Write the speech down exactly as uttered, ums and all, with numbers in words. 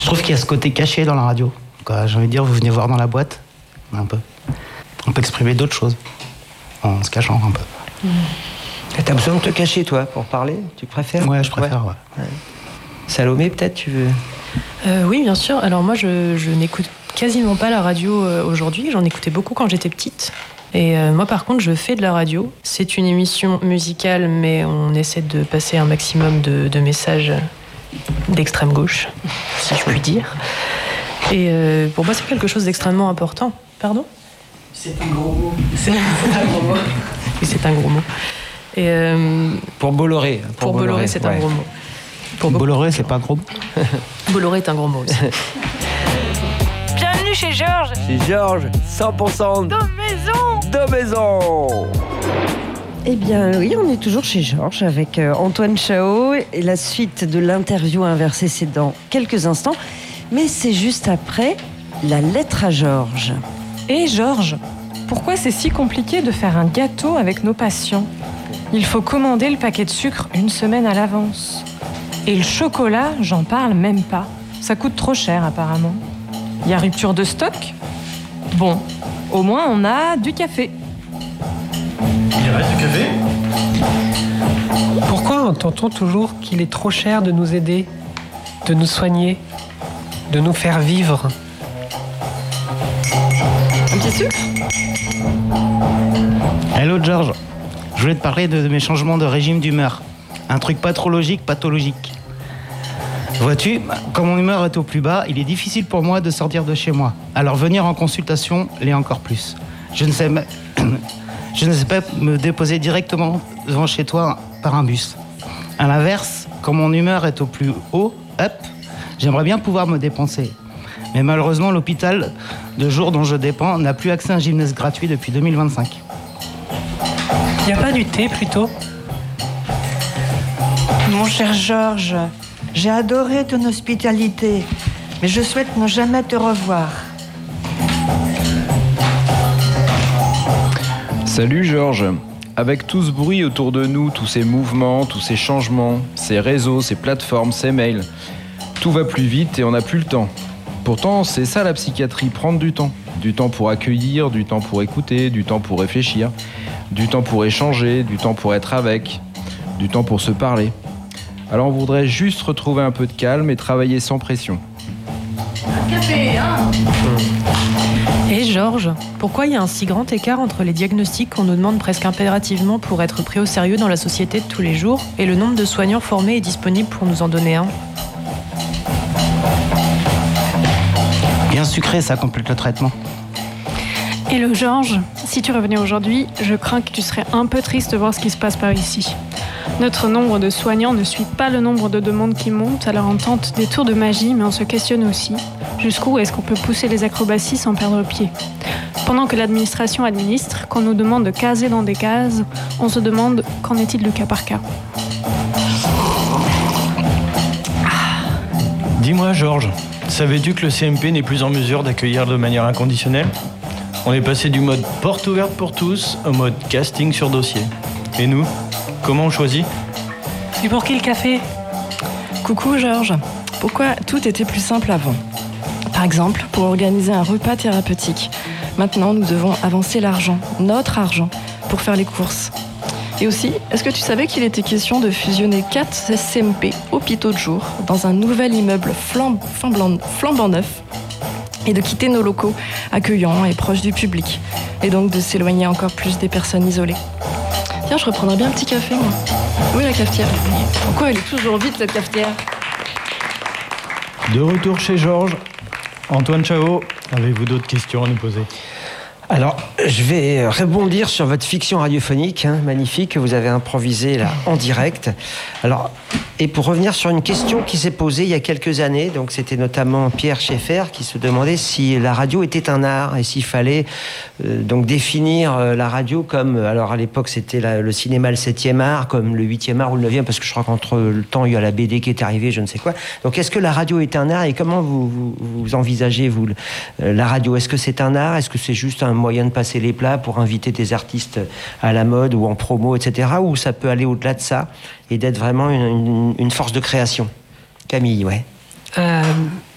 Je trouve qu'il y a ce côté caché dans la radio. Quoi, j'ai envie de dire, vous venez voir dans la boîte, un peu. On peut exprimer d'autres choses, en se cachant un peu. Mmh. T'as besoin de te cacher, toi, pour parler? Tu préfères? Ouais, je préfère, ouais. ouais. Salomé, peut-être, tu veux euh, Oui, bien sûr. Alors moi, je, je n'écoute quasiment pas la radio euh, aujourd'hui. J'en écoutais beaucoup quand j'étais petite. Et euh, moi, par contre, je fais de la radio. C'est une émission musicale, mais on essaie de passer un maximum de, de messages d'extrême gauche, si je puis dire. Et euh, pour moi, c'est quelque chose d'extrêmement important. Pardon ? C'est un gros mot. C'est, c'est un gros mot. Oui, c'est un gros mot. Et euh, pour Bolloré. Pour, pour Bolloré, Bolloré, c'est ouais. un gros mot. Pour Bolloré, c'est pas un gros mot. Bolloré est un gros mot aussi. Bienvenue chez Georges. Chez Georges, cent pour cent de maison. De maison. Eh bien oui, on est toujours chez Georges avec euh, Antoine Chao. Et la suite de l'interview inversée, c'est dans quelques instants. Mais c'est juste après la lettre à Georges. Et Georges, pourquoi c'est si compliqué de faire un gâteau avec nos patients ? Il faut commander le paquet de sucre une semaine à l'avance. Et le chocolat, j'en parle même pas. Ça coûte trop cher apparemment. Il y a rupture de stock ? Bon, au moins on a du café. Il reste du café ? Pourquoi entend-on toujours qu'il est trop cher de nous aider, de nous soigner, de nous faire vivre ? Un petit sucre ? Hello Georges, je voulais te parler de mes changements de régime d'humeur. Un truc pas trop logique, pathologique. Vois-tu, quand mon humeur est au plus bas, il est difficile pour moi de sortir de chez moi. Alors venir en consultation l'est encore plus. Je ne sais, me... je ne sais pas me déposer directement devant chez toi par un bus. À l'inverse, quand mon humeur est au plus haut, hop, j'aimerais bien pouvoir me dépenser. Mais malheureusement, l'hôpital de jour dont je dépends n'a plus accès à un gymnase gratuit depuis deux mille vingt-cinq. Il n'y a pas du thé plutôt ? Mon cher Georges, j'ai adoré ton hospitalité, mais je souhaite ne jamais te revoir. Salut Georges. Avec tout ce bruit autour de nous, tous ces mouvements, tous ces changements, ces réseaux, ces plateformes, ces mails, tout va plus vite et on n'a plus le temps. Pourtant, c'est ça la psychiatrie, prendre du temps. Du temps pour accueillir, du temps pour écouter, du temps pour réfléchir, du temps pour échanger, du temps pour être avec, du temps pour se parler. Alors on voudrait juste retrouver un peu de calme et travailler sans pression. Un café, hein ? Et Georges, pourquoi il y a un si grand écart entre les diagnostics qu'on nous demande presque impérativement pour être pris au sérieux dans la société de tous les jours et le nombre de soignants formés et disponibles pour nous en donner un ? Bien sucré, ça complète le traitement. Hello Georges, si tu revenais aujourd'hui, je crains que tu serais un peu triste de voir ce qui se passe par ici. Notre nombre de soignants ne suit pas le nombre de demandes qui montent, alors on tente des tours de magie, mais on se questionne aussi. Jusqu'où est-ce qu'on peut pousser les acrobaties sans perdre pied ? Pendant que l'administration administre, qu'on nous demande de caser dans des cases, on se demande qu'en est-il du cas par cas ? Dis-moi Georges, savais-tu que le C M P n'est plus en mesure d'accueillir de manière inconditionnelle ? On est passé du mode porte ouverte pour tous au mode casting sur dossier. Et nous, comment on choisit ? Et pour qui le café ? Coucou Georges, pourquoi tout était plus simple avant ? Par exemple, pour organiser un repas thérapeutique. Maintenant, nous devons avancer l'argent, notre argent, pour faire les courses. Et aussi, est-ce que tu savais qu'il était question de fusionner quatre C M P hôpitaux de jour dans un nouvel immeuble flamb- flambant, flambant neuf et de quitter nos locaux accueillants et proches du public, et donc de s'éloigner encore plus des personnes isolées. Tiens, je reprendrais bien un petit café, moi. Où est la cafetière ? Pourquoi elle est toujours vide, cette cafetière ? De retour chez Georges. Antoine Chao, avez-vous d'autres questions à nous poser ? Alors, je vais rebondir sur votre fiction radiophonique, hein, magnifique, que vous avez improvisée là, en direct. Alors, et pour revenir sur une question qui s'est posée il y a quelques années, donc c'était notamment Pierre Schaeffer qui se demandait si la radio était un art et s'il fallait euh, donc définir euh, la radio comme, alors à l'époque c'était la, le cinéma le septième art, comme le huitième art ou le neuvième, parce que je crois qu'entre le temps il y a la B D qui est arrivée, je ne sais quoi. Donc est-ce que la radio est un art et comment vous, vous, vous envisagez vous euh, la radio ? Est-ce que c'est un art ? Est-ce que c'est juste un moyen de passer les plats pour inviter des artistes à la mode ou en promo, et cetera. Ou ça peut aller au-delà de ça et d'être vraiment une, une, une force de création ? Camille, ouais. Euh,